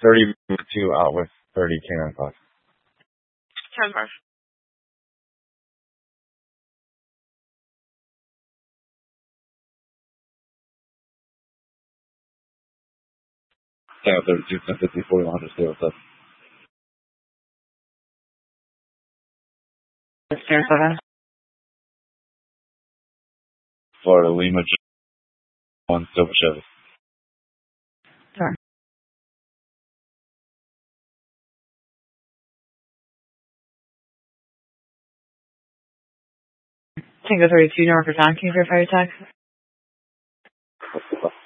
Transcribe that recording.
32 out with 30 K9 Fox. 10 bar. Tango 32, 1050, 4100, stay with us. 07. Florida Lima 1, Silver Chevy. Sure. Tango 32, North for John. Can you verify your tax?